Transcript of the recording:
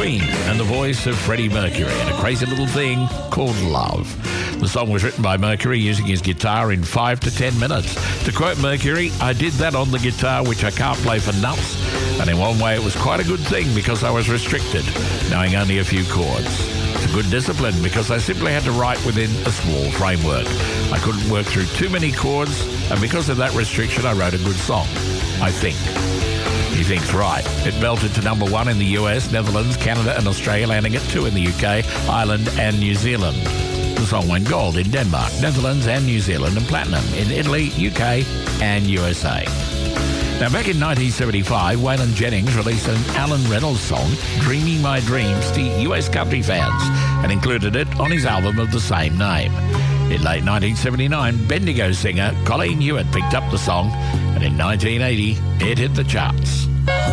Queen and the voice of Freddie Mercury in a crazy little thing called Love. The song was written by Mercury using his guitar in 5 to 10 minutes. To quote Mercury, "I did that on the guitar, which I can't play for nuts, and in one way it was quite a good thing because I was restricted, knowing only a few chords. It's a good discipline because I simply had to write within a small framework. I couldn't work through too many chords, and because of that restriction, I wrote a good song, I think." He thinks right. It belted to number 1 in the US, Netherlands, Canada and Australia, landing at 2 in the UK, Ireland and New Zealand. The song went gold in Denmark, Netherlands and New Zealand, and platinum in Italy, UK and USA. Now, back in 1975, Waylon Jennings released an Alan Reynolds song, Dreaming My Dreams, to US country fans, and included it on his album of the same name. In late 1979, Bendigo singer Colleen Hewitt picked up the song, and in 1980, it hit the charts.